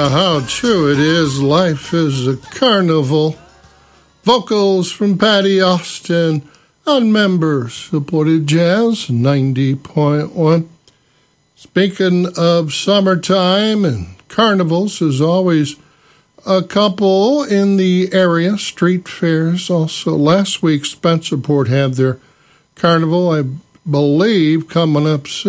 how true it is. Life is a carnival. Vocals from Patty Austin on Members Supported Jazz 90.1. Speaking of summertime and carnivals, there's always a couple in the area, street fairs. Also, last week, Spencerport had their carnival, I believe, coming up soon.